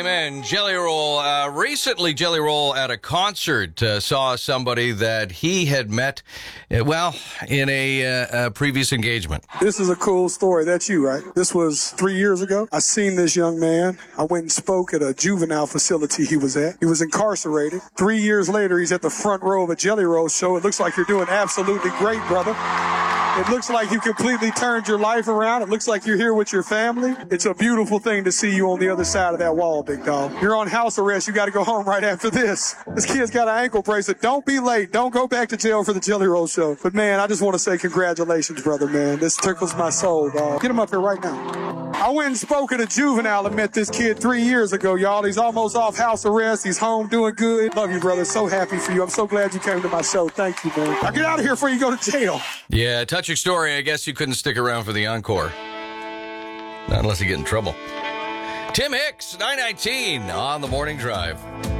in. Jelly Roll. Recently, Jelly Roll at a concert saw somebody that he had met, in a previous engagement. This is a cool story. That's you, right? This was 3 years ago. I seen this young man. I went and spoke at a juvenile facility he was at. He was incarcerated. 3 years later, he's at the front row of a Jelly Roll show. It looks like you're doing absolutely great, brother. It looks like you completely turned your life around. It looks like you're here with your family. It's a beautiful thing to see you on the other side of that wall, big dog. You're on house arrest. You got to go home right after this. This kid's got an ankle bracelet. Don't be late. Don't go back to jail for the Jelly Roll show. But, man, I just want to say congratulations, brother, man. This tickles my soul, dog. Get him up here right now. I went and spoke at a juvenile and met this kid 3 years ago, y'all. He's almost off house arrest. He's home doing good. Love you, brother. So happy for you. I'm so glad you came to my show. Thank you, man. Now get out of here before you go to jail. Yeah, touching story. I guess you couldn't stick around for the encore. Not unless you get in trouble. Tim Hicks, 919 on the Morning Drive.